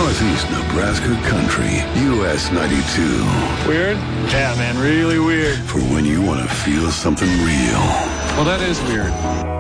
Northeast Nebraska country. US 92. Weird? Yeah, man, really weird. For when you want to feel something real. Well, that is weird.